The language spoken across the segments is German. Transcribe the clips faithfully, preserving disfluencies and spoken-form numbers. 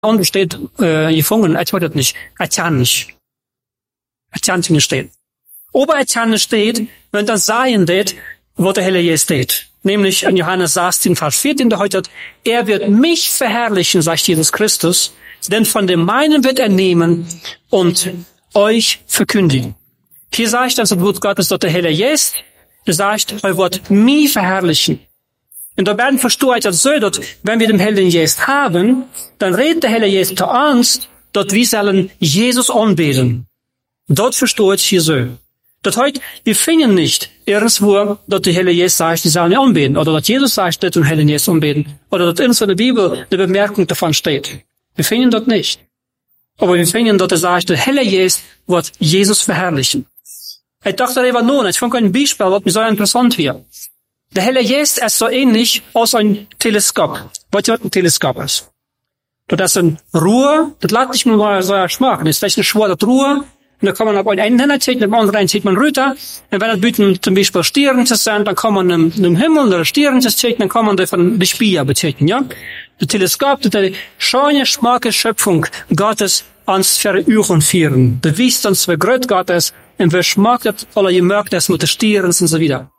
Und steht, äh, gefangen, ich weiß das nicht, ich kann nicht. Ich kann nicht stehen. Aber ich kann nicht steht, wenn das sein wird, wo der Heilige Geist steht. Nämlich in Johannes sechzehn, Vers vierzehn, da heute, er wird mich verherrlichen, sagt Jesus Christus, denn von dem meinen wird er nehmen und euch verkündigen. Hier sagt das Wort Gottes, dass der Heilige Geist, er sagt, er wird mich verherrlichen. Und da werden versteht das so, dass wenn wir den Heiligen Geist haben, dann redet der Heilige Geist zu uns, dass wir sollen Jesus anbeten. Dort versteht es hier so. Das heute, wir finden nicht irgendwo, dass der Heilige Geist sagt, die sollen anbeten, oder dass Jesus sagt, dass den Heiligen Geist anbeten, oder dass irgendwo in der Bibel eine Bemerkung davon steht. Wir finden das nicht. Aber wir finden, dass er sagt, der Heilige Geist wird Jesus verherrlichen. Ich dachte darüber nun, ich fand ein Beispiel, was mir so interessant wird. Der Heilige Geist ist so ähnlich als ein Teleskop. Was ist ein Teleskop ist? Das ist ein Rohr, das lässt sich mal so schmacken. Das ist ein schwarzes Rohr, und da kann man auf einen Ende hinzeigen, auf den anderen zieht man runter. Und wenn das bieten zum Beispiel Sterne zu sein, dann kann man im, im Himmel oder Sterne zu zeigen, dann kann man davon die Spiegel beziehen, ja? Das Teleskop, das ist die schöne, schmacke Schöpfung Gottes ans Verüren führen. Du weißt uns, wie groß Gott ist, und wie schmackt das, oder ihr merkt das mit den Sternen und so wieder.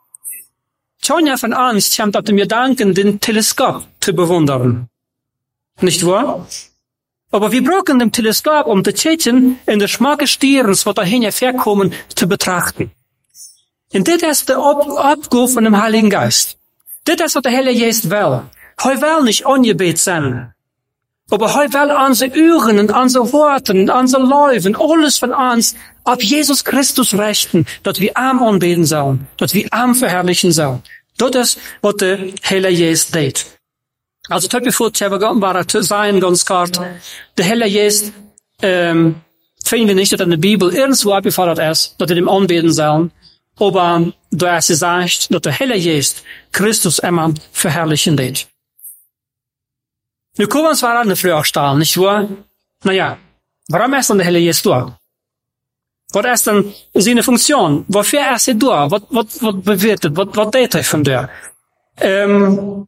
Tja von Angst kommt auf den Gedanken, den Teleskop zu bewundern. Nicht wahr? Aber wir brauchen den Teleskop, um die Tschetschen in der schmacke Stierens, was dahin herkommen, zu betrachten. Und das ist der Abgabe von dem Heiligen Geist. Das ist, was der Heilige Geist will. Er will nicht angebet sein. Aber er will unsere Ohren und unsere Worte und unsere Läufe, alles von uns auf Jesus Christus richten, dass wir ihm anbeten sollen, dass wir ihm verherrlichen sollen. Das ist, was der Heilige Geist tut. Also, das bevor war zu sein, ganz klar, der Heilige Geist, ähm, finden wir nicht, dass in der Bibel irgendwo abgefordert ist, dass wir ihm anbeten sollen, aber da ist gesagt, dass der Heilige Geist Christus immer verherrlichen tut. Nu kommen wir uns mal an eine Frage stellen, nicht wahr? Naja, warum ist dann der Heilige Geist da? Was ist dann seine Funktion? Wofür ist er da? Was, was, was bewirkt, was, was tut er von der? Ähm,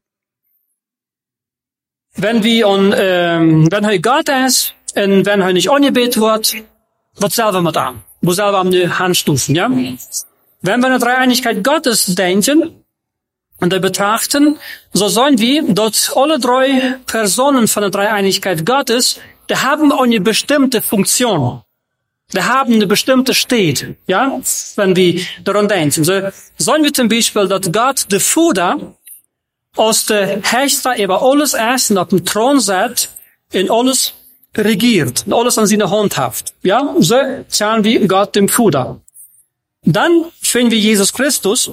wenn wir an, ähm, wenn er Gott ist, und wenn er nicht angebetet wird, was selber mit an? Wo selber am die Handstufen, ja? Wenn wir an die Dreieinigkeit Gottes denken, und da betrachten, so sollen wir, dass alle drei Personen von der Dreieinigkeit Gottes, die haben eine bestimmte Funktion. Die haben eine bestimmte State, ja, wenn wir daran denken. So sollen wir zum Beispiel, dass Gott, der Vater, aus der Herrscher über alles ist und auf dem Thron sitzt, in alles regiert, und alles an seiner Hand hat. Ja, so zahlen wir Gott dem Vater. Dann finden wir Jesus Christus,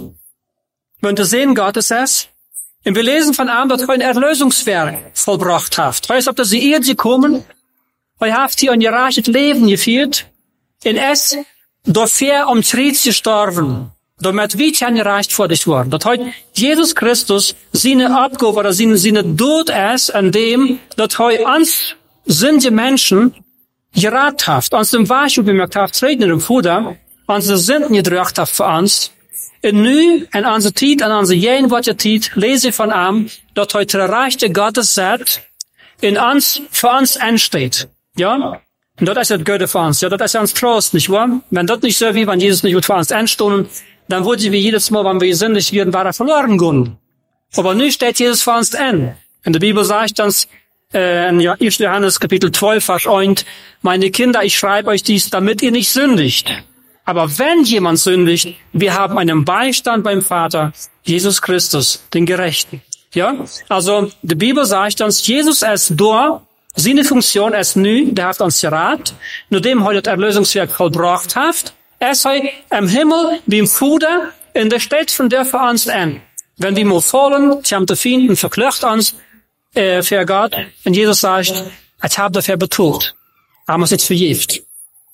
wenn der Sehen Gottes ist, und wir lesen von ihm, dass er ein Erlösungswerk vollbracht hat. Heißt, ob das die Erde gekommen, er hat hier ein gereiches Leben geführt, und es dafür um Schritt gestorben, damit wir nicht gereicht vor dich waren. Das heißt, Jesus Christus, seine Abgabe oder seine, seine Tod ist, an dem, dass er uns, sind die Menschen, gerat hat, uns dem Wahrscheinlich bemerkt hat, treten im Futter, unsere Sünden gedrückt hat für uns. Und nu, in unserer Zeit, in unserer jenwärtigen Zeit, lese ich von ihm, dass heute der Reich der Gottes sagt, in uns, für uns entsteht. Ja? Und das ist das Gute für uns. Ja, das ist ja uns Trost, nicht wahr? Wenn das nicht so wie, wenn Jesus nicht für uns entstehen, dann würden wir jedes Mal, wenn wir sündig werden, war er verloren gehen. Aber nu steht Jesus für uns ein. In der Bibel sagt uns, äh, in erster Johannes Kapitel zwölf, Vers eins, meine Kinder, ich schreibe euch dies, damit ihr nicht sündigt. Aber wenn jemand sündigt, wir haben einen Beistand beim Vater, Jesus Christus, den Gerechten. Ja? Also, die Bibel sagt uns, Jesus ist da, seine Funktion ist nu, der hat uns gerat, nur dem heute das Erlösungswerk vollbracht hat, er sei im Himmel, wie im Vater, in der Stadt von der für uns an. Wenn wir mal fallen, sie haben zu finden, verklagt uns, äh, für Gott, und Jesus sagt, ich habe dafür betrügt, haben uns jetzt vergift.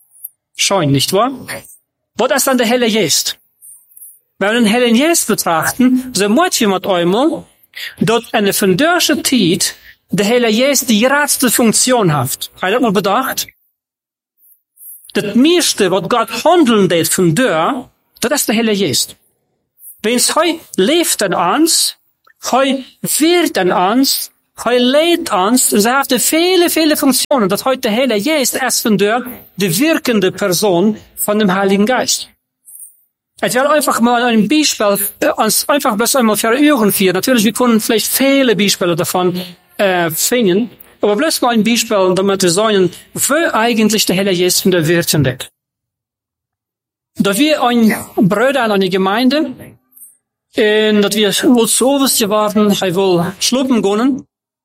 Schein, nicht wahr? Was ist dann der Heilige Geist? Wenn wir den Heiligen Geist betrachten, so muss jemand einmal, dass eine fundörsche Zeit der Heilige Geist die geradste Funktion hat. Habt ihr das mal bedacht? Das meiste, was Gott handeln tät von der, das ist der Heilige Geist. Wenn es heu lebt an uns, heu wird an uns, Er lädt uns, und er hat viele, viele Funktionen, dass heute der Heilige Geist erst von der, die wirkende Person von dem Heiligen Geist. Ich will einfach mal ein Beispiel, äh, uns einfach bloß einmal verüren für. Natürlich, wir können vielleicht viele Beispiele davon, äh, finden, aber bloß mal ein Beispiel, damit wir sagen, wo eigentlich der Heilige Geist von der Wirkende. Da wir ein Bruder an eine Gemeinde, und dass wir wohl zu oberst waren, er will schlupen gehen.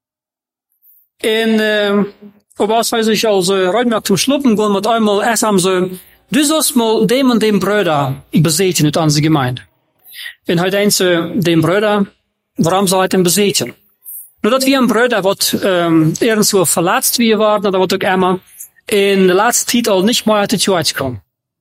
Und, äh, aber als weiß ich also, rein zum Schlupen gehen, mit einmal erst haben sie, du sollst mal dem und dem Bruder besäten in unsere Gemeinde. Und heute eins, dem Bruder, warum soll er den besäten? Nur dass wir ein Bruder, wat, ähm, irgendwo verletzt wir waren, oder wat auch immer, in der letzten Zeit auch nicht mehr zu Tür kommen.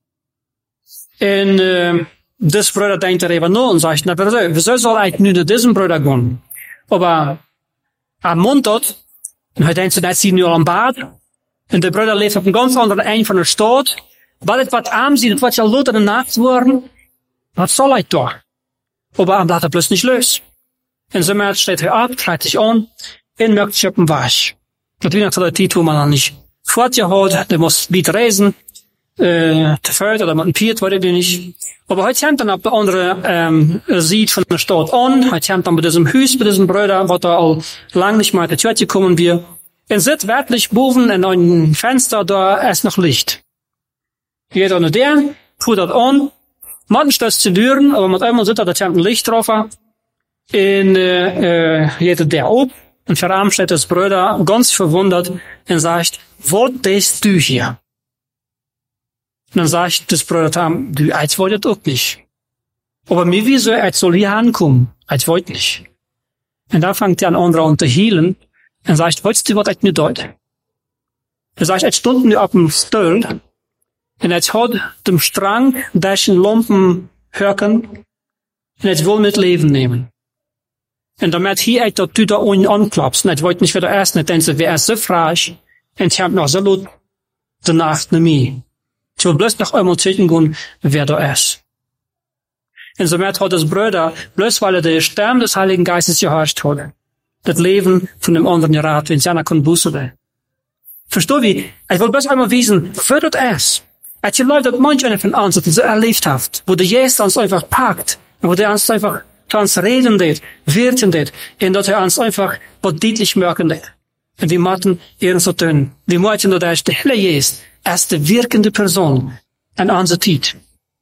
Und, äh, das Bruder denkt darüber nach und sagt, na, wieso soll ich nu zu diesem Bruder gehen? Aber, am Montag, und hij denkt, dat sie nu al am Bad, und der Bruder lebt auf einem ganz anderen Ende von der Stadt, weil es was arm sieht, was ja laut in der Nacht worden, was soll ich da? Aber er bleibt er plötzlich nicht los. Und so merkt, steht er ab, kleidet sich an, und merkt sich auf dem Wasch. Und wie nach der Zeit, wo man dann nicht fortgeholt, der muss wieder reisen, äh, te Feld oder mit einem Piet, weiß ich nicht. Aber heute kommt dann auf der andere, ähm, sieht von der Stadt an, heute kommt dann bei diesem Haus, bei diesem Bruder, wo da all lang nicht mal in die Tür gekommen wir. Und sieht wirklich boven in einem Fenster, da ist noch Licht. Geht an der, tut das an, man stößt zu Türen, aber mit einmal sieht er, da kommt ein Licht drauf, und, äh, äh, geht der auf, und vor allem steht das Bruder ganz verwundert und sagt, was tust du hier? Und dann sagt das Bruder, du, als wollt auch nicht. Aber mir wieso, als soll hier ankommen? Als wollt nicht. Und da fängt der an andere an zu hielen, und sagt, wolltest du was als mir deut? Er sagt, als stunden wir auf dem Stuhl, und als hat dem Strang, dessen Lumpen hören, und als will mit Leben nehmen. Und damit hier echt, dass du da unten anklappst, und als wollt nicht wieder erst, und denkst du, wer ist so frage, und ich hab noch so laut, danach nicht mehr. Ich will bloß noch einmal checken gehen, wer da ist. Und somit hat das Bruder, bloß weil er den Stern des Heiligen Geistes gehorcht hat, das Leben von dem anderen Rat, wenn seiner kann bußen. Versteh wie? Ich will bloß einmal wissen, wer das ist. Als je Leute, manch einer von uns, das so erlebt hat, wo der Jesus uns einfach packt, wo der uns einfach zu uns reden wird, wirken wird, und dass er uns einfach was deutlich merken wird. Und wir machen ihren so tun. Wir möchten, dass er der Heilige Jesus als die wirkende Person an unserer Zeit.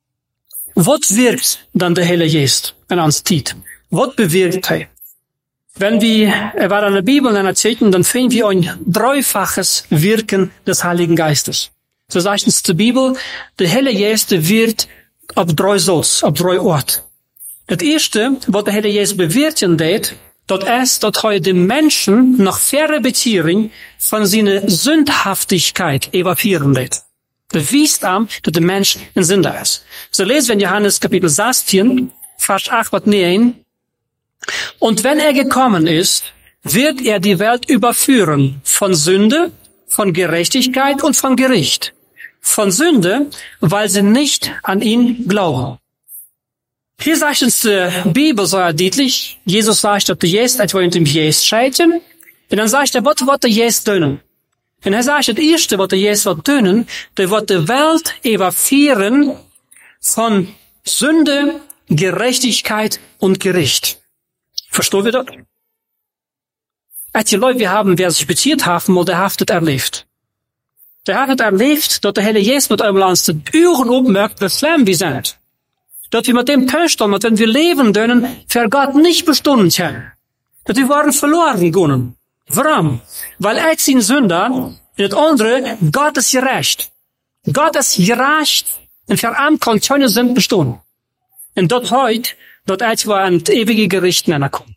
Was wirkt dann der Heilige Geist an unserer Zeit? Was bewirkt er? Wenn wir, er war in der Bibel erzählen, dann finden wir ein dreifaches Wirken des Heiligen Geistes. So sagt uns die Bibel, der Heilige Geist wird auf drei Sorts, auf drei Orte. Das erste, was der Heilige Geist bewirken wird, das ist, dass er den Menschen nach faire Beziehung von seiner Sündhaftigkeit evapieren wird. Das wies am, dass der Mensch ein Sünder ist. So lesen wir in Johannes Kapitel sechzehn, Vers acht bis neun. Und wenn er gekommen ist, wird er die Welt überführen von Sünde, von Gerechtigkeit und von Gericht. Von Sünde, weil sie nicht an ihn glauben. Hier sagt uns die Bibel so deutlich, Jesus sagt, dass der Jesus, als wir in dem Jesus scheiden, und dann sagt er, was wird der Jesus tun? Und er sagt, das erste, was der Jesus wird tun, der wird die Welt evapieren von Sünde, Gerechtigkeit und Gericht. Verstehen wir das? Als die Leute, wir haben, wer sich beziert haben, der hat das erlebt. Der hat das erlebt, dass der Heilige Jesus mit einem Land zu Türen ummerkt, wie schlimm wir sind. Dass wir mit dem Töchtern, mit dem wir leben können, für Gott nicht bestimmt haben. Dass wir waren verloren können. Warum? Weil eins sind Sünder, und das andere, Gott ist gerecht. Gott ist gerecht, und für einen kann keine Sünde bestehen. Und dort heute, dort als wir an das ewige Gericht kommen.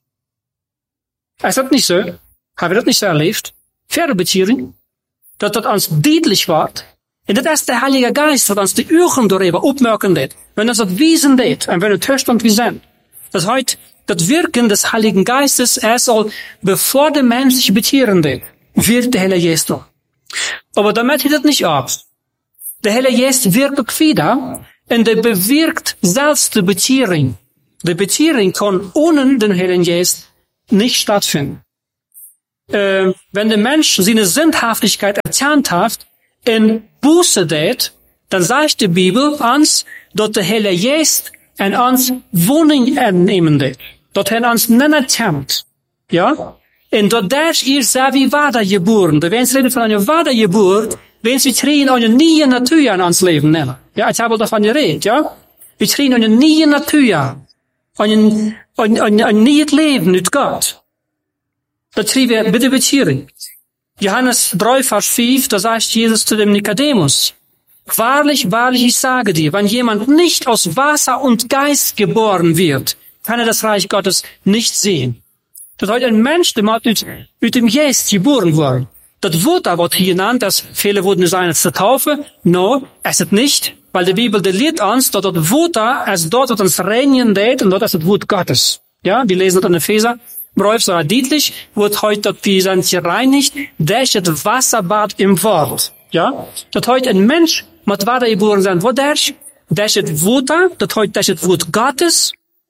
Ist das nicht so? Haben wir das nicht so erlebt? Faire Beziehung, dass das uns deutlich wird. Und das ist der Heilige Geist, der uns die Augen darüber aufmerken wird. Wenn das das wiesen wird, und wenn wir Töchter wie sind. Das heute, das Wirken des Heiligen Geistes, er soll, bevor der Mensch sich beziehen wird, wird der Heilige Geist tun. Aber damit hört das nicht ab. Der Heilige Geist wirkt auch wieder, und er bewirkt selbst die Beziehung. Die Beziehung kann ohne den Heiligen Geist nicht stattfinden. äh, wenn der Mensch seine Sündhaftigkeit erkannt hat, in Buße tät, dann sagt die Bibel uns, dass der Heilige Geist an uns Wohnung entnehmen tät. Dass er uns nicht erkennt. Ja? Und dat daar ihr sei wie Wiedergeburt. Da wenn es redet von einer Wiedergeburt, wenn sie kriegen eine neue Natur an uns Leben nehmen. Ja, ich habe davon geredet, ja? Wir kriegen eine neue Natur. Ein, ein, ein, ein neues Leben mit Gott. Das kriegen wir bitte Beziehung. Johannes drei, Vers fünf, da sagt Jesus zu dem Nikodemus, wahrlich, wahrlich, ich sage dir, wenn jemand nicht aus Wasser und Geist geboren wird, kann er das Reich Gottes nicht sehen. Das heißt, ein Mensch, der mit, mit dem Geist geboren wurde. Das Wort da wird hier genannt, dass viele wurden sein zur Taufe. No, es ist nicht, weil die Bibel die lehrt uns, dass das Wort da, es dort wird uns reinigen geht, und dort ist das Wort Gottes. Ja, wir lesen das in Epheser. Brief so deutlich, wird heute, dass wir sind gereinigt, durch das Wasserbad im Wort. Ja, das heißt, ein Mensch mit Wasser geboren sein, wo durch, durch das Wort da, das heißt, durch das Wort Gottes,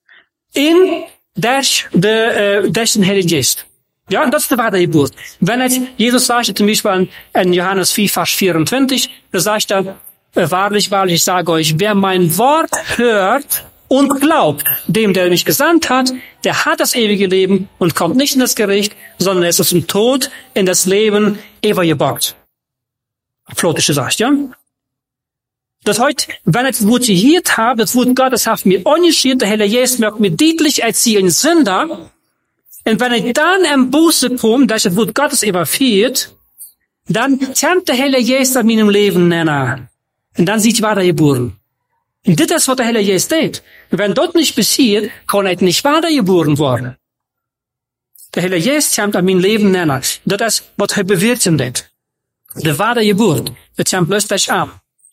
in durch, de, uh, durch den Heiligen Geist. Ja, und das ist die Wiedergeburt. Wenn jetzt, Jesus sagt zum Beispiel in Johannes vier, Vers vierundzwanzig, da sagt er, wahrlich, wahrlich, ich sage euch, wer mein Wort hört und glaubt, dem, der mich gesandt hat, der hat das ewige Leben und kommt nicht in das Gericht, sondern er ist aus dem Tod in das Leben übergebracht. Flotisch gesagt, ja? Das heißt, wenn ich das Wort gehört habe, das Wort Gottes hat mir angeschiert, der Heilige Geist merkt mir deutlich, als sie ein Sünder, und wenn ich dann am Buße komme, dass das Wort Gottes überführt, dann kennt der Heilige Geist an meinem Leben nennen. Und dann sieht ich Wiedergeboren. Und das ist, was der Heilige Geist tut. Und wenn das nicht passiert, kann ich nicht wiedergeboren werden. Der Heilige Geist kennt an meinem Leben nennen. Das ist, was er bewirken tut. Die Wiedergeburt, das kennt plötzlich an.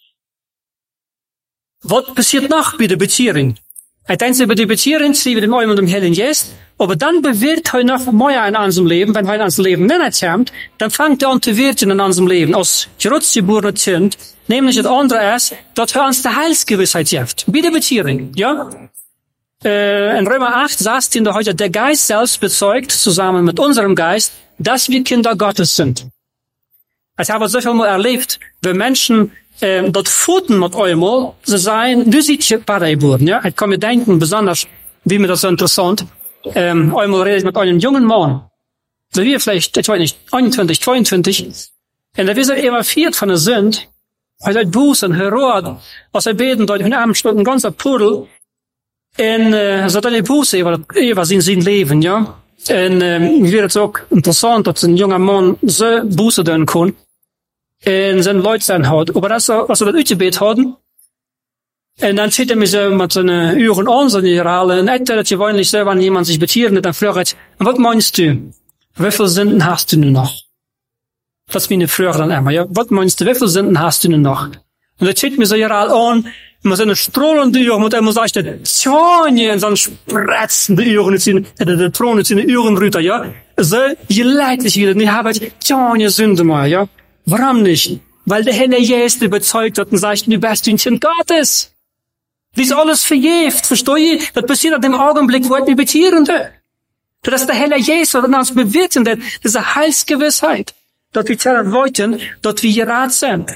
Was passiert noch bei der Beziehung? Uiteindelijk bij de beziering zien we de mooie met dem Heiligen Geist, aber dann bewirkt er noch mehr in unserem Leben, wenn er in unser Leben nicht kommt, dann fängt er an zu wirken in unserem Leben, als gerutsgeborene Kind, nämlich das andere ist, dass er uns die Heilsgewissheit gibt. Bei der Beziehung, ja? Äh, in Römer acht sagt ihn heute, der Geist selbst bezeugt, zusammen mit unserem Geist, dass wir Kinder Gottes sind. Ich habe so viel mal erlebt, wenn Menschen Ähm, dat voeten met einmal, ze zijn, nu ziet je Wiedergeboren, ja. Ik kan me denken, besonders, wie mir das so interessant, ähm, einmal rede ich mit einem jungen Mann, so wie vielleicht, ich weiß nicht, einundzwanzig, zweiundzwanzig, und er ist evaluiert von der Sünd, er sagt Buß und Herod, als er beten, dort in einem Stück ein ganzer Pudel, und, äh, so dann die Buße über, über sein, sein Leben, ja. Und, ähm, mir wird es auch interessant, dass ein junger Mann so Buße tun kann, in zijn Leute zijn houdt. Aber das, was we dat uitgebed hadden, en dan zit er met zo met zijn uren aan, zijn herhalen, en echt dat je woonlijk zo, wanneer iemand zich betiert, dan vraagt hij, wat meinst du? Wieveel Sünden hast du nu noch? Dat is mijn vraag dan immer, ja. Wat meinst du, wieveel Sünden hast du nu noch? En dat zit me zo herhaal aan, met zijn strolende uren, met hem zegt hij, tjonje, en zijn spretsende uren, de, de troon uit zijn urenruiter, ja. Zo, je leidt zich hier, en hij heeft tjonje Sünde maar, ja. Warum nicht? Weil der Heilige Geist überzeugt hat und sagt, du bist ein Kind Gottes. Das ist alles verjährt, verstehe ich? Das passiert in dem Augenblick, wo ich mich betieren will. Das ist der Heilige Geist, der uns bewirken wird, diese Heilsgewissheit, dass wir zählen wollten, dass wir gerat sind.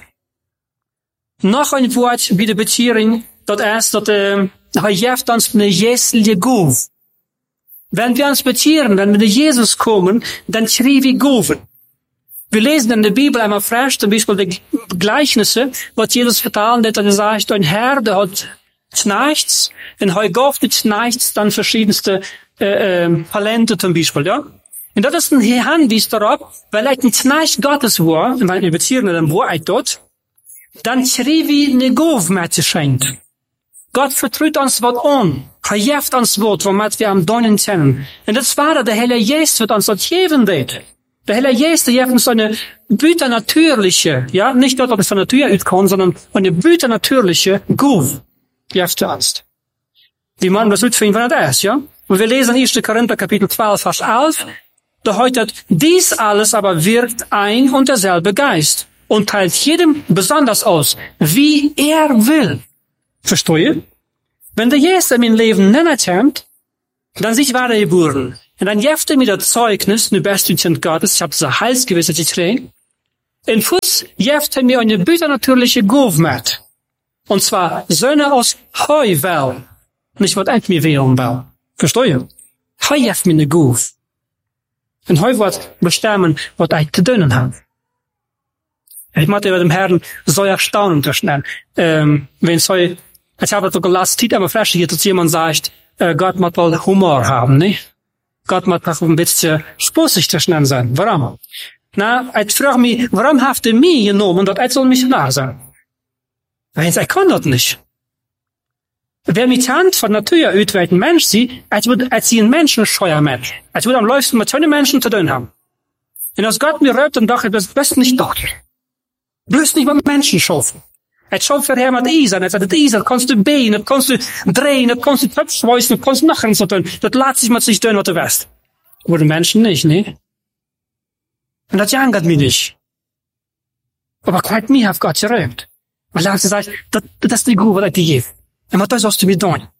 Noch ein Wort bei der Beziehung, das ist, dass äh, er gibt uns eine jässliche Gabe. Wenn wir uns betieren, wenn wir zu Jesus kommen, dann schreiben wir Gaben. Wir lesen in der Bibel einmal frisch, zum Beispiel die Gleichnisse, was Jesus vertalen hat, er sagt, ein Herr, der hat Knechts, und er gab die Knechts dann verschiedenste äh, äh, Talente zum Beispiel, ja. Und das ist ein Hinweis darauf, weil er ein Knecht Gottes war, und wenn wir beziehen, dann war er dort, dann schrie wie eine Gabe mit sich schenkt. Gott vertraut uns was an, er gibt uns was, womit wir am Donnen kennen. Und das war der Heilige Geist, wird uns das geben wird. Der Heilige Geist, der gibt uns eine büternatürliche, ja, nicht dort, ob es von Natur auskommt, sondern eine büternatürliche Gabe, gibt er uns. Die man das für ihn, wenn er ist, ja. Und wir lesen erster Korinther, Kapitel zwölf, Vers elf, da heute, dies alles aber wirkt ein und derselbe Geist und teilt jedem besonders aus, wie er will. Verstehe? Wenn der Jesus in mein Leben nicht kommt, dann sich Wiedergeboren. En dan geeft hij me dat zeugnis, nu best u kind Gottes, ich habe diese Heilsgewissheit gekriegt. En fuss geeft hij me eine büternatürliche Gabe mit. Und zwar Söhne aus Heu will. Nicht was ich mir wählen will. Versteh je? Hij geeft me eine Gabe. En hij wird bestimmen, was ich zu tun habe. Ich möchte über dem Herrn so erstaunen zwischen, ähm, wenn es heu, ich habe doch gelassen, Tiet aber frisch hier, dass jemand sagt, äh, Gott muss wohl Humor haben, ne? Gott muss auch ein bisschen spaßig zwischen sein. Warum? Na, ich frage mich, warum habt ihr mich genommen, dass ich soll Missionar sein? Weil ich kann das nicht. Wer mit Hand von Natur uit ein Mensch sieht, als würde, als sie ein Menschenscheuer Mensch. Als würde am liebsten mit schönen Menschen zu tun haben. Und als Gott mir rät, dann dachte ich, das ist best nicht dort. Bloß nicht mit Menschen schaffen. Het schafft für Herr mit Eisen, het sagt, Eisen, kannst du been, das kannst du drehen, das kannst du töpfschweißen, das kannst du nachher so tun. Das lässt sich mit sich tun, was du weißt. Aber die Menschen nicht, ne? Und das jangert mich nicht. Aber quite mir hat Gott gerühmt. Weil er hat gesagt, das, das ist die Gruppe, was ich dir gebe. Und was das sollst du mir tun? Und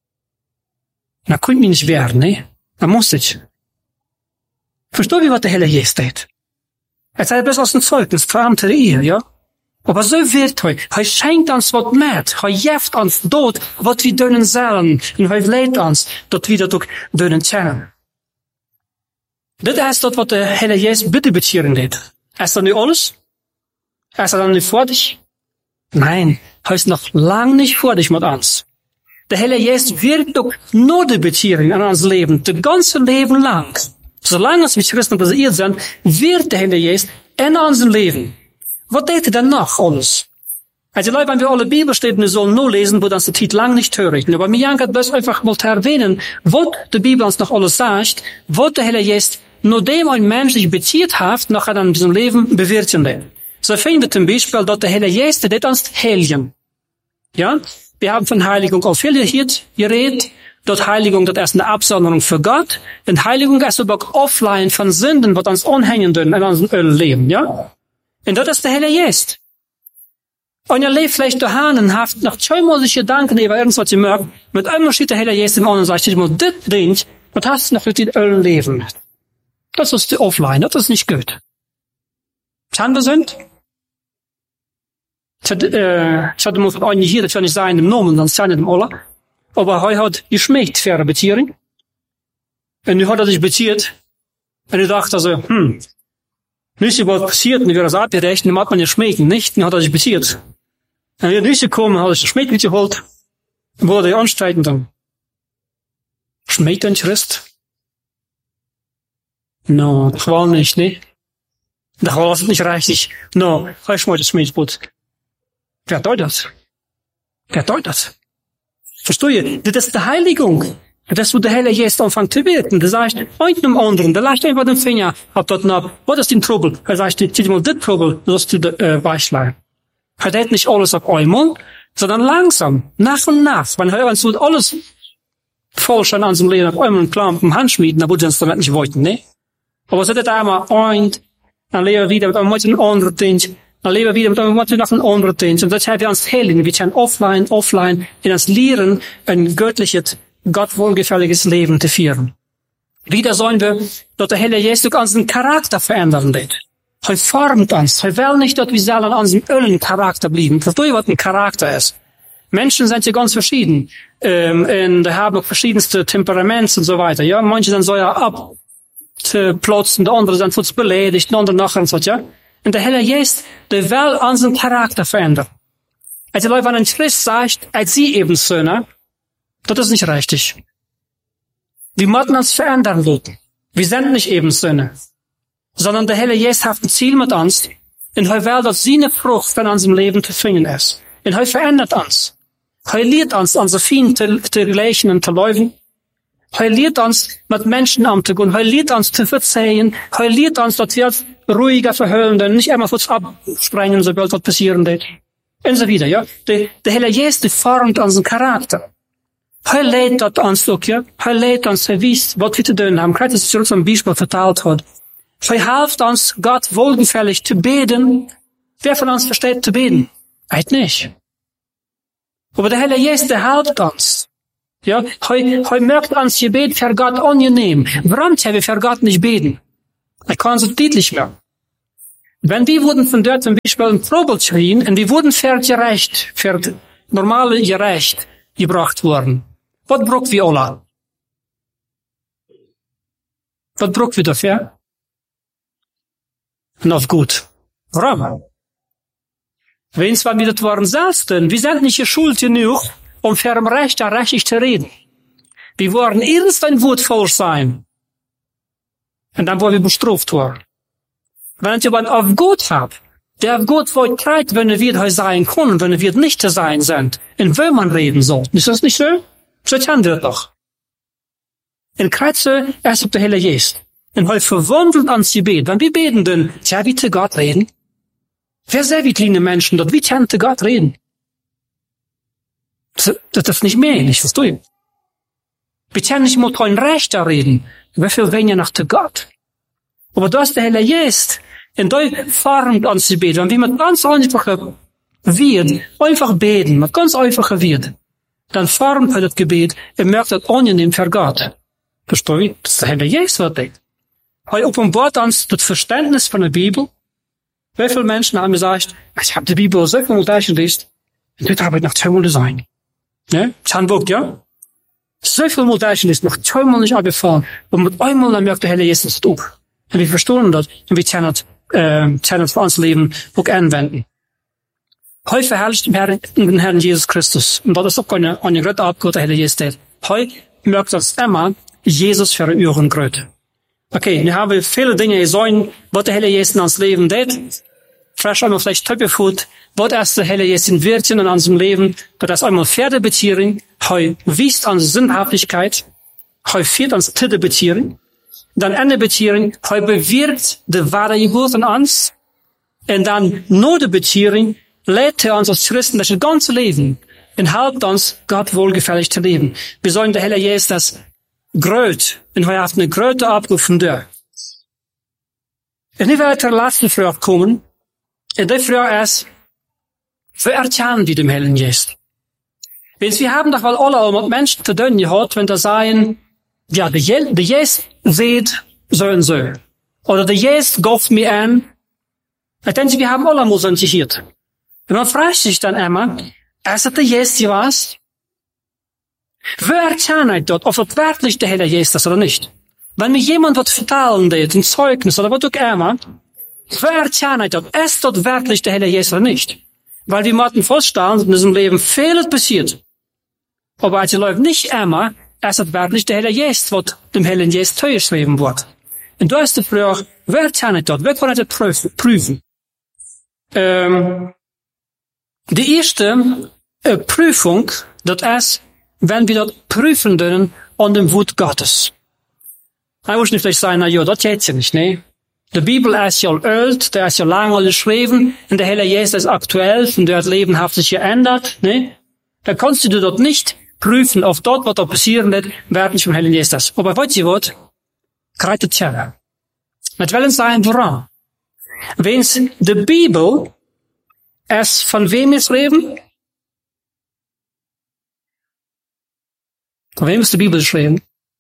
dann konnte mich nicht wehren, ne? Dann muss ich. Versteh wie, was der Herr hier steht? Er sagt, bis aus dem Zeugnis, verarmte ihr, ja? Aber so wird er. Er schenkt uns was mit. Er jeft uns dort, was wir dürfen sollen. Und er leidt uns, dass wir das auch dürfen kennen. Dit is dat wat de Heer Jezus bitte bezieren deed. Is dat nu alles? Is er dan nicht fertig? Nein, er ist noch lang nicht fertig mit uns. Der Heer Jezus wirkt auch nur die Beziehung in ons Leben, das ganze Leben lang. Solange wir Christen basiert sind, wird der Heer Jezus in unserem Leben. Was deed er dann noch alles? Also Leute, wenn wir alle Bibelstellen sollen nur lesen, wo uns der Titel lang nicht hören. Aber mir jankert das einfach mal zu erwähnen, was die Bibel uns noch alles sagt, was der Heer Jesus, nachdem ein Mensch sich beziert hat, noch an diesem Leben bewirken. So finden wir zum Beispiel, dass der Heer Jesus, der uns heiligen. Ja? Wir haben von Heiligung auch viel hier geredet. Dort Heiligung, das ist eine Absonderung für Gott. Und Heiligung ist aber auch offline von Sünden, was uns anhängen dürfen in unserem Leben, ja? Und das ist der Heer Jesus. Und ihr lebt vielleicht daheim und habt noch zweimal sich Gedanken über irgendwas ihr mögt. Mit einmal steht der Herr Jesus im anderen und sagt, ich muss das Ding, was hast du noch mit dem Leben? Das ist die Offline, das ist nicht gut. Schande sind? Ich hatte, äh, ich hatte mal von einem hier, das kann nicht sein im Namen, dann sein im Oller. Aber er hat geschmeckt für eine Beziehung. Und nu hat er sich beziert. Und ich dachte also, hm, nu ist was passiert, und ich werde das abgerechnet, dann hat man ja schmecken, nicht? Dann hat er sich beziert. Und er ist nicht gekommen, hat er sich Schmeck mitgeholt, und wurde er anstreiten dann. Schmeckt ein Christ? No, das war nicht, ne? Das war nicht richtig. No, er schmeckt das Schmeckbrot. Wer tut das? Wer tut das? Verstehe? Das ist die Heiligung. Das ist, wo der Herr Jesus anfängt zu beten. Der sagt, einem anderen, der leicht einfach den Finger, ab dort nach, was ist den Trouble? Er sagt, zieh mal das Trouble, sollst du äh, weichlein. Er tät nicht alles auf einmal, sondern langsam, nach und nach. Wenn er uns so alles falsch an unserem Leben auf einmal klar mit dem Handschmieden, dann würde er uns damit nicht wollten, ne? Aber so das einmal ein, dann leben wir wieder mit einem mit einem anderen Ding, dann leben wir wieder mit einem mit einem anderen Ding. Und das haben wir uns heilen. Wir können offline, offline, in uns lehren, ein göttliches, Gott wohlgefälliges Leben zu führen. Wieder sollen wir, dass der Herr Jesus unseren Charakter verändern wird. Er formt uns. Er will nicht, dass wir selber an unserem ölen Charakter bleiben. Verstehe, was ein Charakter ist. Menschen sind ja ganz verschieden. Ähm, und die haben auch verschiedenste Temperaments und so weiter. Ja, manche sind so ja abzuplatzen, die anderen sind kurz beleidigt, die anderen nachher und so, ja. Und der Herr Jesus, der will unseren Charakter verändern. Also Leute, wenn ein Christ sagt, als sie eben Söhne, das ist nicht richtig. Wir müssen uns verändern wollen. Wir sind nicht eben Söhne. Sondern der Herr Jesus hat ein Ziel mit uns. Und er will, dass seine Frucht in unserem Leben zu finden ist. Und er verändert uns. Er lehrt uns, unsere Fienden zu, zu gleichen und zu laufen. Er lehrt uns, mit Menschen umzugehen. Er lehrt uns zu verzeihen. Er lehrt uns, dass wir ruhiger verhüllen, denn nicht einmal kurz absprengen, sobald was passieren wird. Und so wieder, ja. Der, der Herr Jesus formt unseren Charakter. Er leidt dat ons ook, ja. Er leidt ons, er wies wat wir zu tun haben. Kijk, dat is zurück zum Beispiel verteilt hat. Er hilft uns, Gott wohlgefällig zu beten. Wer von uns versteht zu beten? Eid nicht. Aber der Herr Jesus, der hilft uns. Ja, heu, heu merkt ans Gebet für Gott angenehm. Warum haben wir für Gott nicht beten? Ich kann so deutlich merken. Wenn wir wurden von dort zum Beispiel in Probel schrien, und wir wurden für gerecht, für normale gerecht gebracht worden. Was brauchen wir alle? Was brauchen wir dafür? Noch gut. Warum? Wenn zwar wir das waren selbsten, wir sind nicht geschult genug, um für ein Recht ja rechtlich zu reden. Wir wollen erst ein Wort falsch sein. Und dann wollen wir bestraft worden. Wenn ihr jemand auf Gott habt, der auf Gott wollt treibt, wenn er wieder sein kann, wenn er wieder nicht zu sein sind, in wem man reden soll. Ist das nicht so? So kennen wir das doch. In Kreuze, erst auf der Helle Geist. Und heute verwandelt ans Gebet. Wenn wir beten, dann, tja, wie zu Gott reden? Wer sehr wie kleine Menschen dort, wie können zu Gott reden? Das, das ist nicht mehr, nicht verstehst du? Wir können nicht mal kein Recht da reden. Wie viel weniger nach zu Gott? Aber da ist der Helle Geist. Und da fahren ans Gebet. Wenn wir mit ganz einfachen Wird, einfach beten, mit ganz einfachen Wird, dann fahren wir das Gebet und merkt das angenehm für Gott. Verstehst du? Das ist der Helle Geist, was denkt. Er offenbart uns das Verständnis von der Bibel. Wie viele Menschen haben gesagt, ich habe die Bibel so viel durchgelesen, und das habe ich noch zweimal sein. Ja? Das haben wir, ja? So viel mal durchgelesen, noch zweimal nicht abgefahren. Und mit einmal dann merkt der Helle Geist das auf. Und wir verstehen das, und wir können das, äh, können das für unser Leben auch anwenden. Heute verherrlicht den Herrn, den Herrn Jesus Christus. Und das ist auch eine, eine große Abgabe der Helle Geist. Heute merkt das immer Jesus für ihren Größe. Okay, wir haben viele Dinge gesehen, was der Helle Geist in uns Leben tut. Vielleicht einmal vielleicht Töppefood, was erst der Helle Geist in Wirken in unserem Leben, das ist einmal Pferdebeziehung, heu wiest unsere Sinnhaftigkeit, heu führt uns Titelbeziehung, dann Ende Beziehung, heu bewirkt die wahre Geburt in uns, und dann nur die Beziehung, lädt er uns als Christen das ganze Leben und helft uns, Gott wohlgefällig zu leben. Wir sollen der Helle Geist das Gröt, und wir haben eine Gröte abgerufen da. Und ich werde zur letzten Frage kommen, und die Frage ist, wie erkennen wir dem Hellen Geist? Wenn wir haben doch wohl alle mit Menschen zu tun gehabt, wenn da sagen, ja, der Geist sieht so und so. Oder der Geist gauft mir an. Ich denke, wir haben alle mal so gehört. Und man fragt sich dann immer, ist das der Geist was? Wie erkenne ich dort, ob das wirklich der Helle Geist ist oder nicht? Wenn mir jemand was vertellen will, ein Zeugnis oder was auch immer, wie erkenne ich dort, ist dort wirklich der Helle Geist oder nicht? Weil wir müssen feststellen, in diesem Leben vieles passiert. Aber als läuft nicht immer, ist das wirklich der Helle Geist, was dem Hellen Geist zugeschrieben wird. Und da ist die Frage, wie erkenne ich dort, wie kann ich das prüfen? Ähm, die erste äh, Prüfung, das ist, wenn wir dort prüfen können an dem Wort Gottes. Ich muss nicht vielleicht sagen, na ja, das geht ja nicht, ne? Die Bibel ist ja alt, der ist ja lange geschrieben, und der Helle Geist ist aktuell, und der Leben hat sich geändert, ne? Da kannst du dort nicht prüfen, auf dort, was da passieren wird, wer nicht vom Hellen Geist ist. Aber weißt du was? Gerade tja. Mit welchen sein, warum? Wenn die Bibel es von wem ist reden? Von wem ist die Bibel geschrieben?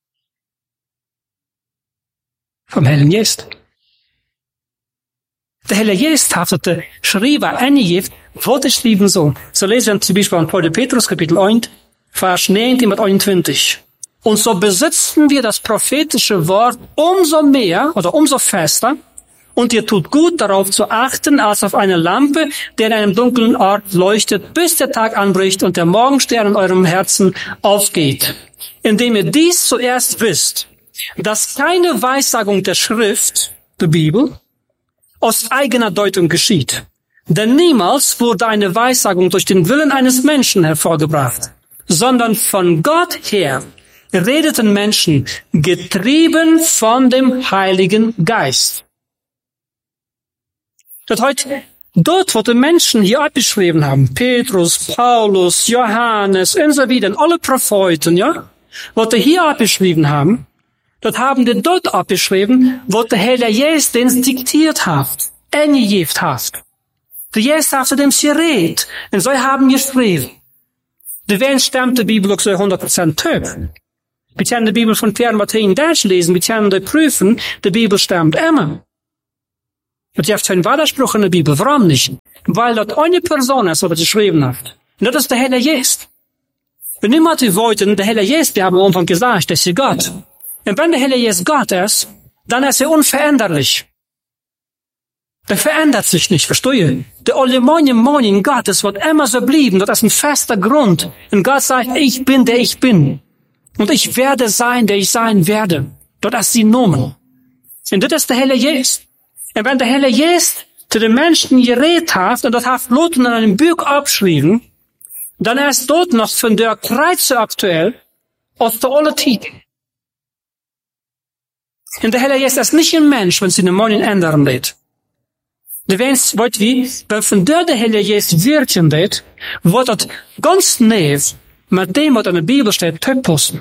Vom Hellen Geist. Der Helle Geist hat das geschrieben, angegeben, was er schreiben soll. So lesen wir zum Beispiel in Paul Petrus, Kapitel eins, Vers neunzehn bis einundzwanzig. Und so besitzen wir das prophetische Wort umso mehr oder umso fester, und ihr tut gut, darauf zu achten, als auf eine Lampe, die in einem dunklen Ort leuchtet, bis der Tag anbricht und der Morgenstern in eurem Herzen aufgeht. Indem ihr dies zuerst wisst, dass keine Weissagung der Schrift, der Bibel, aus eigener Deutung geschieht. Denn niemals wurde eine Weissagung durch den Willen eines Menschen hervorgebracht, sondern von Gott her redeten Menschen, getrieben von dem Heiligen Geist. Das heißt, dort, wo die Menschen hier abgeschrieben haben, Petrus, Paulus, Johannes und so weiter, alle Propheten, ja, wo die hier abgeschrieben haben, dort haben die dort abgeschrieben, wo der Herr Jesus den diktiert hat, eingegeben hat. Der Jesus hat zu dem geredet, und so haben geschrieben. De wen stemmt die Bibel auch so hundert Prozent zu? Wir können die Bibel von Pierre Martin durchlesen, wir können die prüfen, die Bibel stimmt immer. Und ihr habt keinen Widerspruch in der Bibel. Warum nicht? Weil dort eine Person ist, die geschrieben hat. Und das ist der Heilige Geist. Wenn niemand die wollten, der Heilige Geist, wir haben am Anfang gesagt, das ist Gott. Und wenn der Heilige Geist Gott ist, dann ist er unveränderlich. Der verändert sich nicht, verstehe? Der allgemeine Meinung Gottes wird immer so bleiben, das ist ein fester Grund. Und Gott sagt, ich bin, der ich bin. Und ich werde sein, der ich sein werde. Das ist die Nummer. Und das ist der Heilige Geist. Und wenn der Heilige Geist zu den Menschen geredet hat, und das hat Lot in einem Buch abgeschrieben, dann ist dort noch von der Kreuze aktuell, aus der alle Zeit. Und der Heilige Geist ist nicht ein Mensch, wenn sie den Meinung ändern wird. De wens, weet wie, wenn von der der Heilige Geist wirken wird, wird das ganz nah mit dem, was in der Bibel steht, zu passen.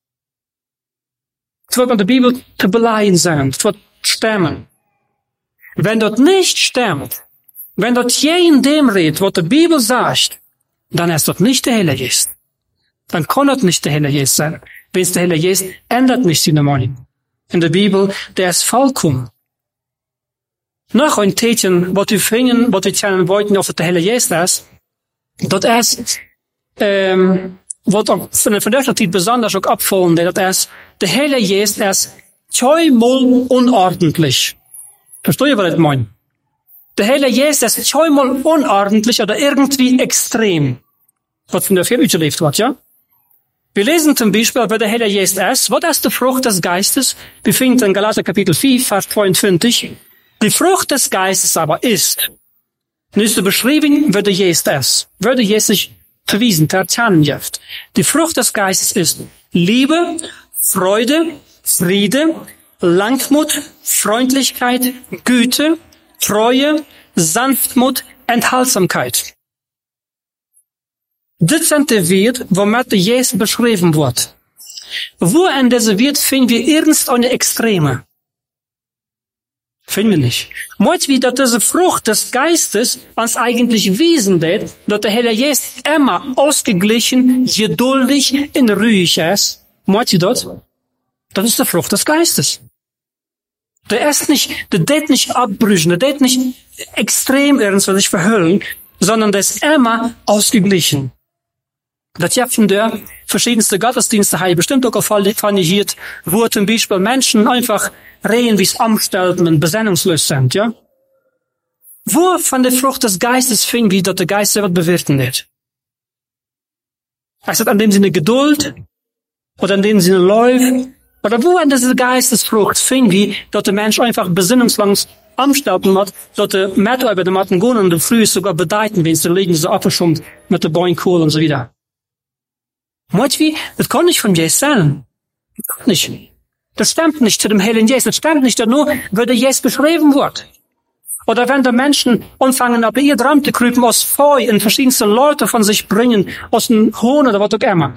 Es wird mit der Bibel zu beleihen sein, es wird stimmen. Wenn das nicht stimmt, wenn das je in dem redet, was die Bibel sagt, dann ist das nicht der Heilige Geist. Dann kann das nicht der Heilige Geist sein. Wenn es der Heilige Geist ändert nicht seine Meinung. In der Bibel, der ist vollkommen. Noch ein Tätchen, was wir finden, was wir kennen wollten, ob es der Heilige Geist ist, das ist, ähm, was auch von, von der Zeit besonders auch abfallen, das ist, der Heilige Geist ist zweimal unordentlich. Versteht ihr, was ich meine? Der Heilige Geist ist zweimal unordentlich oder irgendwie extrem. Was von der Film überlebt wird, ja? Wir lesen zum Beispiel, wer der Heilige Geist ist. Was ist die Frucht des Geistes? Wir finden in Galater Kapitel vier, Vers zweiundfünfzig. Die Frucht des Geistes aber ist, nicht so beschrieben, wer der Geist ist. Wer der Geist sich verwiesen, vertan gibt. Die Frucht des Geistes ist Liebe, Freude, Friede, Langmut, Freundlichkeit, Güte, Treue, Sanftmut, Enthaltsamkeit. Das sind die Werte, womit der Jesus beschrieben wird. Wo in dieser Wert finden wir irgendeine Extreme? Finden wir nicht. Meint wie, dass diese Frucht des Geistes uns eigentlich wiesen wird, dass der Heilige Geist immer ausgeglichen, geduldig und ruhig ist. Meint ihr das? Das ist die Frucht des Geistes. Der ist nicht, der tät nicht abbrüchen, der tät nicht extrem irgendwas sich verhüllen, sondern der ist immer ausgeglichen. Das ja von der verschiedenste Gottesdienste habe ich bestimmt auch vernichtet, wo zum Beispiel Menschen einfach reden, wie es Angestellten und besinnungslos sind, ja? Wo von der Frucht des Geistes finden wir, dass der Geist selber bewirken wird? Ist das an dem Sinne Geduld? Oder an dem Sinne läuft? Oder wo an dieser Geistesfrucht finden wir, dass der Mensch einfach besinnungslos Angestellten hat, dass der Mitarbeiter der Matten gehen und der Früh sogar bedeuten, wenn sie liegen, so abgeschummt mit der Bäumenkohl und so wieder. Meint wie? Das kann nicht von Jesus sein. Das kann nicht. Das stimmt nicht zu dem Heiligen Geist. Das stimmt nicht nur, wenn der Jesus beschrieben wird. Oder wenn die Menschen anfangen, aber ihr dran zu krüpen, aus Feu in verschiedenste Leute von sich bringen, aus dem Hohn oder was auch immer.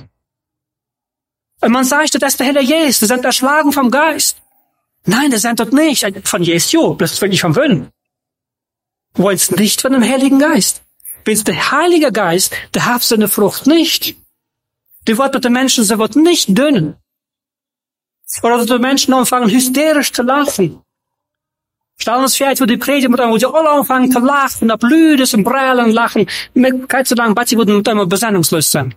Und man sagt, das ist der Heilige Geist, die sind erschlagen vom Geist. Nein, das sind dort nicht. Von Jesus, jo, das ist wirklich vom Willen. Wollen es nicht von dem Heiligen Geist. Wenn es der Heilige Geist, der hat seine Frucht nicht. Die Worte der Menschen, sie wird nicht dünnen. Oder dass die Menschen anfangen, hysterisch zu lachen. Stellen uns vielleicht, wo die Prediger, wo die alle anfangen zu lachen, ab Lüdes und Brüllen lachen, mit kein zu lang, sie würden mit einmal besinnungslos sein.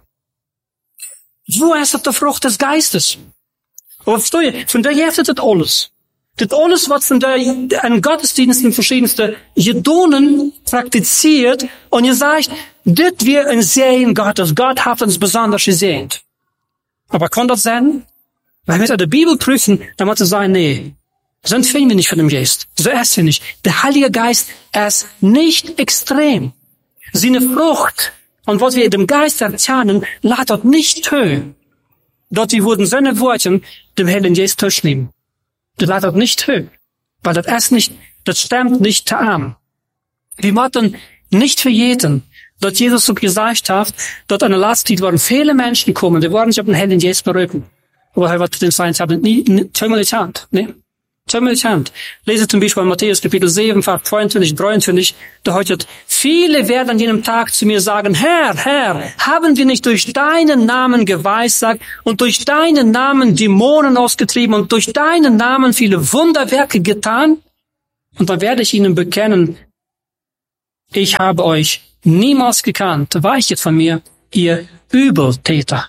Wo ist das die Frucht des Geistes? Aber verstehe je, von der gibt es das alles. Das alles, was von der an Gottesdiensten verschiedenste Gedonen praktiziert, und ihr sagt, das wir ein Sehen Gottes. Gott hat uns besonders gesehen. Aber kann das sein? Wenn wir die Bibel prüfen, dann muss es sagen, nee, sonst finden wir nicht von dem Geist. So ist er nicht. Der Heilige Geist ist nicht extrem. Seine Frucht, und was wir dem Geist erzählen, lässt dort nicht hören. Dort die wurden seine Worte dem Heiligen Geist nehmen. Das lässt dort nicht hören. Weil das ist nicht, das stimmt nicht zu arm. Wir müssen nicht verjeten, dass Jesus so gesagt hat, dass an der letzten Zeit waren viele Menschen kommen, die wollen sich auf den Heiligen Geist berühren. Aber er wird den Feind haben nie, nie, zweimal getan, ne? Ziemlich Hand. Lese zum Beispiel Matthäus Kapitel sieben, Vers zweiundzwanzig, dreiundzwanzig. Da heute, viele werden an jenem Tag zu mir sagen, Herr, Herr, haben wir nicht durch deinen Namen geweissagt und durch deinen Namen Dämonen ausgetrieben und durch deinen Namen viele Wunderwerke getan? Und dann werde ich ihnen bekennen, ich habe euch niemals gekannt. Weichet von mir, ihr Übeltäter.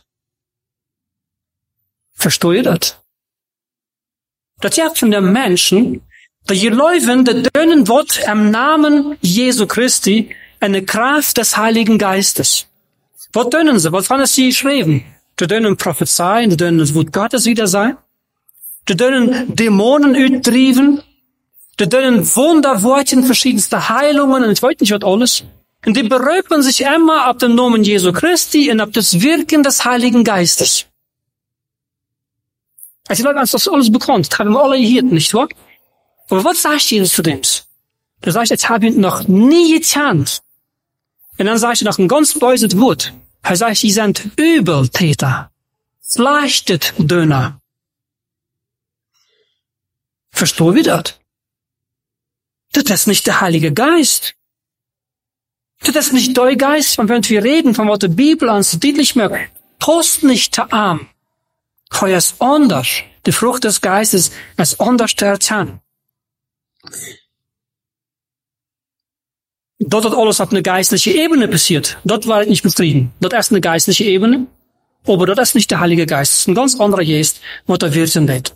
Versteht ihr das? Dat zegt van de mensen, dat je geloven dat deunen wordt im Namen Jesu Christi en de Kraft des Heiligen Geistes. Wat deunen sie? Wat haben sie geschrieben? Die deunen prophezeien, die deunen das Wort Gottes wieder sein. Die deunen Dämonen uitdrieven. Die deunen Wunderworten, verschiedenste Heilungen und ich weiß nicht was alles. Und die berufen sich immer auf den Namen Jesu Christi und auf das Wirken des Heiligen Geistes. Als die Leute uns das alles bekommt, das haben wir alle hier, nicht wahr? Aber was sagt Jesus zu dem? Er sagt, jetzt habe ich noch nie getan. Und dann sagt er noch ein ganz böses Wort. Er sagt, sie sind Übeltäter. Leichtet Döner. Verstehen wir das? Das ist nicht der Heilige Geist. Das ist nicht der Geist, von wenn wir reden, von was die Bibel uns deutlich macht. Post nicht der Arm. Hij is anders. De Frucht des Geistes ist anders te erkennen. Dat het alles op een geistliche Ebene passiert, dat war ich nicht bestritten. Dat ist eine geistliche Ebene, aber dat ist nicht der Heilige Geist. Das ist ein ganz anderer Geist, was da wirken wird.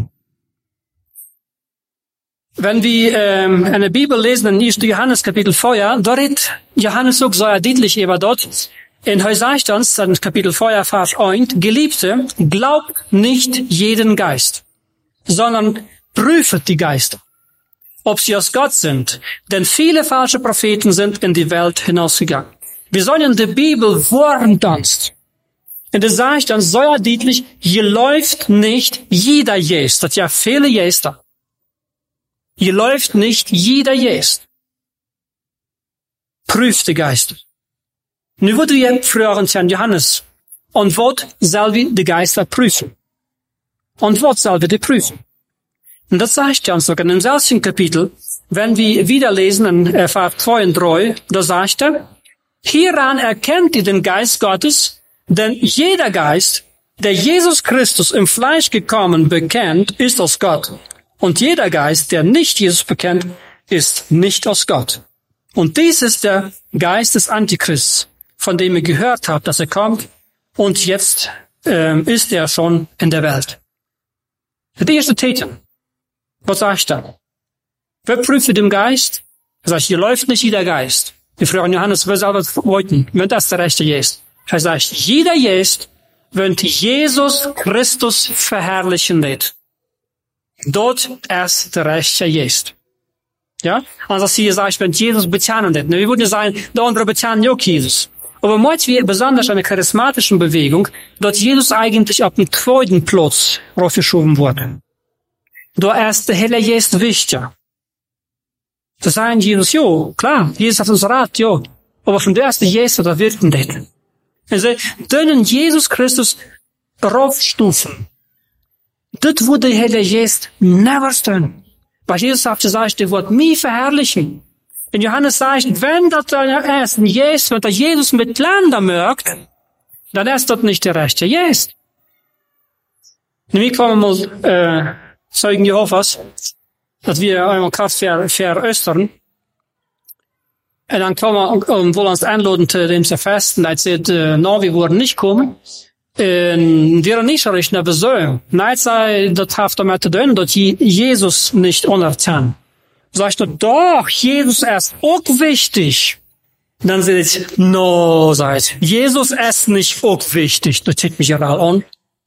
Wenn wir ähm, in der Bibel lesen, in ersten Johannes Kapitel vier, da redet Johannes auch sehr deutlich über dort. In hij sagt uns, in Kapitel vier, Vers eins, Geliebte, glaubt nicht jeden Geist, sondern prüft die Geister, ob sie aus Gott sind, denn viele falsche Propheten sind in die Welt hinausgegangen. Wir sollen die Bibel warnt uns. Und er sagt uns sehr deutlich, hier läuft nicht jeder Geist, das ja viele Geister. Hier läuft nicht jeder Geist. Prüft die Geister. Nu worden we vragen aan Johannes, und wat zal we de Geister prüfen? Und wat zal we die prüfen? Und das sagt er uns noch in dem selben Kapitel, wenn wir wieder lesen in äh, Vers zwei und drei, da sagt er, hieran erkennt ihr den Geist Gottes, denn jeder Geist, der Jesus Christus im Fleisch gekommen bekennt, ist aus Gott. Und jeder Geist, der nicht Jesus bekennt, ist nicht aus Gott. Und dies ist der Geist des Antichrists, von dem ihr gehört habt, dass er kommt, und jetzt ähm, ist er schon in der Welt. Der erste Täter. Was sagt er? Wer prüft den Geist? Er sagt, hier läuft nicht jeder Geist. Wir fragen Johannes, wer soll das wollten, wenn das der rechte Geist? Er sagt, jeder Geist, wenn Jesus Christus verherrlichen wird. Dort ist der rechte Geist. Ja? Also als hier sagt, wenn Jesus bezahen wird. Wir würden sagen, der andere bezahlen ja auch Jesus. Aber meint wir besonders an der charismatischen Bewegung, dort Jesus eigentlich auf den zweiten Platz raufgeschoben wurde. Da ist der Heilige Geist wichtiger. Da sagen Jesus, jo, klar, Jesus hat uns Rat, jo. Aber von der ersten Jesus, da wirken das. Also, dürfen Jesus Christus raufstufen. Das würde der Heilige Geist never tun. Weil Jesus hat gesagt, der wird mich verherrlichen. Und Johannes sagt, wenn das der ist, Jesus, wenn der Jesus mit Ländern mögt, dann ist das nicht der rechte Jesus. Nämlich kommen wir mal, äh, Zeugen Jehovas, dass wir einmal Kraft ver, veröstern. Und dann kommen wir, um, wollen uns einladen zu dem zu festen, als sie, äh, no, wir wurden nicht kommen. Und wir nicht richtig nach Besuch. Nein, sei, das hat damit zu tun, dass Jesus nicht unerkennen. Sagst du, doch, Jesus ist auch wichtig. Dann sage ich, no, seid, Jesus ist nicht auch wichtig. Das zieht mich ja an.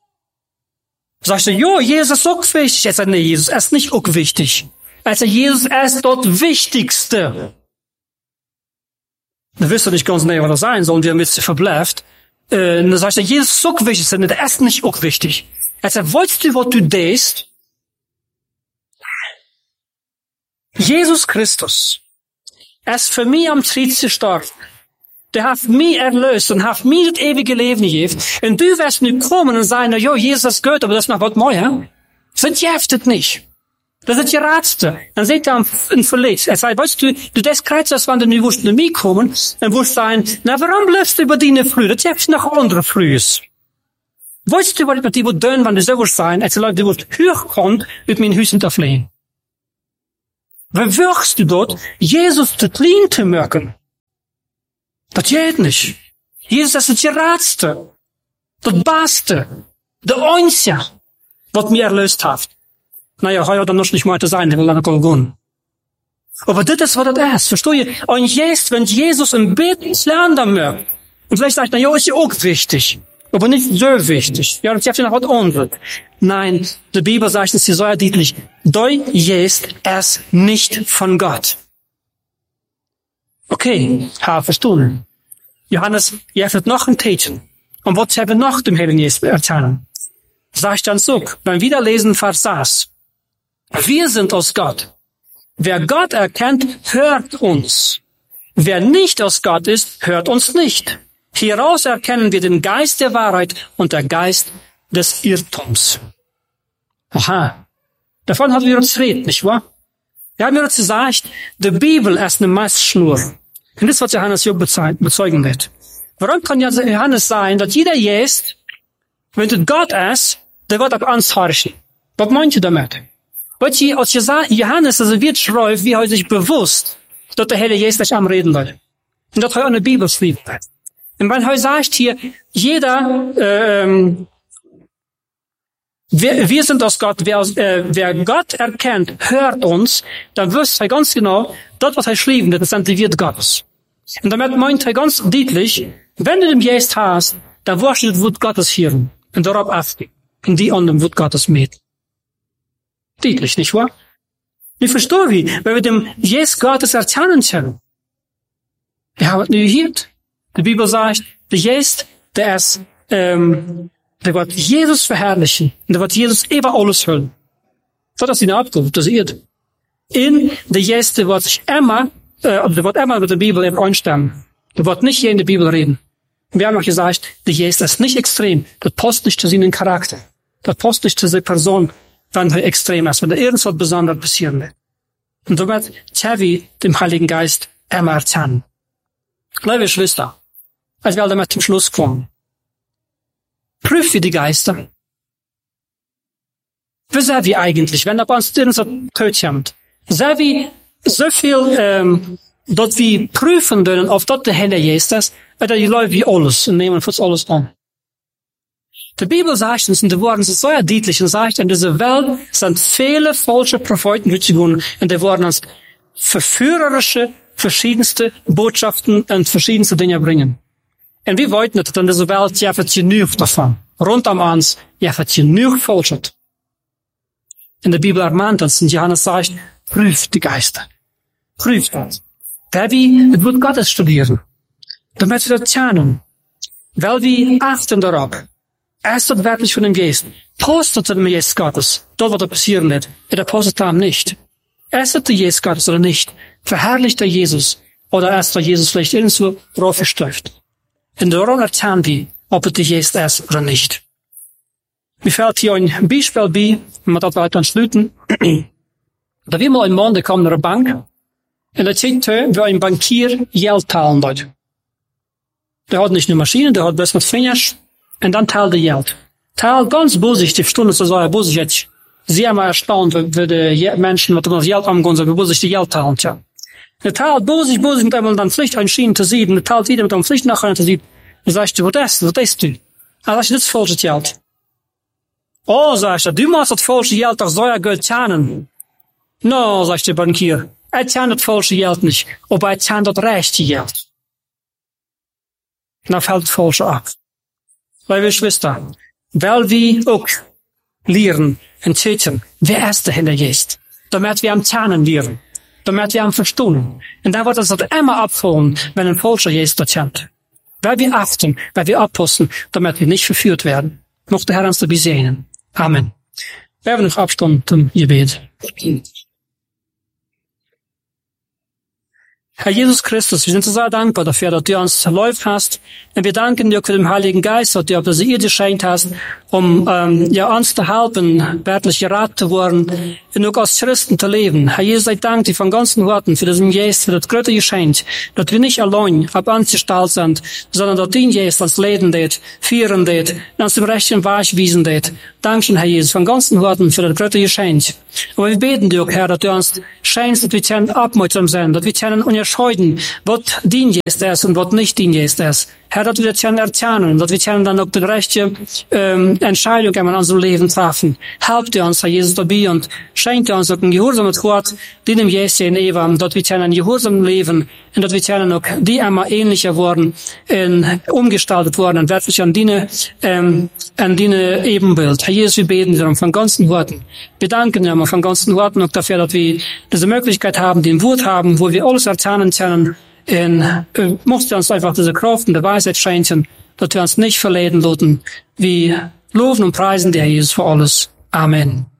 Sagst du, jo, Jesus ist auch wichtig. Jetzt sagt, nee, Jesus ist nicht auch wichtig. Also Jesus ist dort Wichtigste. Du wirst du nicht ganz näher, was das sein soll, und wir haben jetzt verbleibt. Äh, dann sagst du, Jesus ist auch wichtig. Der ist nicht auch wichtig. Also, wolltest du, was du denkst? Jesus Christus ist für mich am Kreuz gestorben. Der hat mich erlöst und hat mir das ewige Leben gegeben. Und du wirst nicht kommen und sagen, ja, Jesus ist gut, aber das ist noch was Neues. Sind jäftet nicht. Das ist die Ratste. Dann seht ihr ein Verlies. Er sagt, weißt du, du des Kreuzers, wenn du nicht wusst, zu mir kommen, dann wirst du sagen, na, warum bleibst du über die früh? Das gibt's noch andere Frühs. Weißt du, was ich mit dir tun, wenn du so wirst sein, als die Leute, die wirst hochkommen, mit meinen Hüsen zu fliehen? Wie wirkst du dort, Jesus zu klein zu merken? Das geht nicht. Jesus, das ist die Ratste. Das Beste. Der Einzige, was mir erlöst hat. Naja, heute dann noch nicht mal zu sein, der will dann gehen. Aber das ist, was das ist. Verstehe je? Und jetzt, wenn Jesus im Beten lernen möchte, und vielleicht sagt, na ja, ist ja auch wichtig. Aber nicht so wichtig. Ja, das ist ja noch was anderes. Nein, die Bibel sagt es hier so deutlich. Du jest es nicht von Gott. Okay, ha, verstanden. Johannes, ihr habt noch ein Tätchen. Und was haben wir noch dem Heiligen Geist erzählen? Sag ich dann so, beim Wiederlesen Vers sechs. Wir sind aus Gott. Wer Gott erkennt, hört uns. Wer nicht aus Gott ist, hört uns nicht. Hieraus erkennen wir den Geist der Wahrheit und der Geist des Irrtums. Aha. Davon haben wir uns geredet, nicht wahr? Wir haben uns gesagt, die Bibel ist eine Messschnur. Und das ist, was Johannes hier bezeugen wird. Warum kann Johannes sagen, dass jeder jest, wenn es Gott ist, der wird auch Angst horchen? Was meint ihr damit? Weil ihr, als Johannes, also wird schreibt, wie er sich bewusst, dass der Heilige Geist nicht am Reden wird. Und dass er eine Bibel schreibt. Und wenn er sagt hier, jeder, ähm, wir, wir sind aus Gott, wer, äh, wer Gott erkennt, hört uns, dann wisst er ganz genau, das, was er schrieben, das sind die Wort Gottes. Und damit meint er ganz deutlich, wenn du den Geist hast, dann wirst du das Wort Gottes hören. Und darauf achten. Und die anderen Wort Gottes mit. Deutlich, nicht wahr? Ich verstehe wie, wenn wir dem Geist Gottes erzählen können. Wir haben es nicht gehört. Die Bibel sagt, der Geist, der ist, ähm, der wird Jesus verherrlichen. Und der wird Jesus über alles hüllen. Das ist die Abgabe, das ist in der Geist, der wird sich immer, äh, der wird immer mit der Bibel übereinstimmen. Der wird nicht hier in der Bibel reden. Und wir haben auch gesagt, der Geist ist nicht extrem. Das passt nicht zu seinem Charakter. Das passt nicht zu seiner Person, wenn er extrem ist, wenn da irgendwas Besonderes passieren wird. Und somit Tevi dem Heiligen Geist immer erzählen. Liebe Schwester, als wir damit zum Schluss kommen, prüfen die Geister. Wie sind wir eigentlich, wenn da bei uns irgendwas kommt? Sind wir so viel, ähm, dort wir prüfen können, auf dort der Heilige Geist ist, oder die Leute wie alles und nehmen uns alles an. Die Bibel sagt uns, und die Worte sind so deutlich, und sagt, in dieser Welt sind viele falsche Propheten durchgegangen, und die Worte uns verführerische, verschiedenste Botschaften und verschiedenste Dinge bringen. Und wir wollten nicht, in dieser Welt, ja, wird genug davon. Rund um uns, ja, wird genug falschet. In der Bibel ermahnt uns, und Johannes sagt, prüft die Geister. Prüft das. Weil wir das Wort Gottes studieren. Damit wir das lernen. Weil wir achten darauf. Es ist wirklich von dem Geist. Postet zu dem Geist Gottes. Dort, was da passieren wird. Er postet dann nicht. Es ist der Geist Gottes oder nicht. Verherrlicht der Jesus. Oder ist der Jesus vielleicht irgendwo drauf gestreift. Und darum erzählen wir, ob es der Geist ist oder nicht. Mir fällt hier ein Beispiel bei, wenn wir das weiter schließen. Da wir mal ein Mann, der kam nach der Bank. Und er zeigt, wie ein Bankier Geld teilen dort. Der hat nicht eine Maschine, der hat bloß mit Fingers. Und dann teilt er Geld. Teilt ganz bosig, die Stunde zu sagen, bosig jetzt. Sehr mal erstaunt, wie die Menschen mit das Geld umgehen, so wie bosig die Geld teilen, tja. Er teilt bosig, bosig mit einmal dann Pflicht einschienen zu sieben, er teilt wieder mit einem Pflicht nachher zu sieben. Und sagst du, was ist, was ist du? Er sagt, das ist falsches Geld. Oh, sagst du, du musst das falsche Geld doch so ja Geld zahlen. No, sagt der Bankier, er zahlt das falsche Geld nicht, aber er zahlt das rechte Geld. Und dann fällt das falsche ab. Liebe Schwester, weil wir auch lernen und täten, wer ist der Heilige Geist? Damit wir am Zahnen lernen. Damit wir am Verstehen. Und dann wird es das immer abholen, wenn ein falscher Geist dort kommt. Weil wir achten, weil wir abpassen, damit wir nicht verführt werden. Noch der Herr uns dabei segnen. Amen. Wir haben noch Abstand zum Gebet. Herr Jesus Christus, wir sind so sehr dankbar dafür, dass du uns erläuft hast. Und wir danken dir für den Heiligen Geist, dass du uns ihr geschenkt hast, um ähm, ja, uns zu helfen, wirklich gerat zu werden, und auch als Christen zu leben. Herr Jesus, ich danke dir von ganzen Worten für diesen Jesus, für das große Geschenk, dass wir nicht allein auf uns gestellt sind, sondern dass den Jesus uns leiden wird, führen wird, uns dem rechten Weg wiesen wird. Dankeschön, Herr Jesus, von ganzen Worten für das große Geschenk. Und wir beten dir, Herr, dass du uns schenkst, dass wir können abmerksam sein, dass wir können unterscheiden, was dein Jesus ist und was nicht dein Jesus ist. Herr, dass wir das können erkennen, dass wir können dann auch die rechte ähm, Entscheidung in unserem Leben treffen. Helft uns, Herr Jesus, dabei und schenkt uns auch ein gehorsames Gott, die dem Jesus in Eva, dass wir können ein gehorsam leben und dass wir können auch die immer ähnlicher worden, in, umgestaltet worden und wirklich an deine, ähm, an deine Ebenbild. Herr Jesus, wir beten dir von ganzen Worten. Wir danken dir von ganzen Worten auch dafür, dass wir diese Möglichkeit haben, den Wort haben, wo wir alles erkennen können. Und äh, musst du uns einfach diese Kraft und die Weisheit schenken, dass wir uns nicht verleiten lassen. Wir loben und preisen dir, Jesus, für alles. Amen.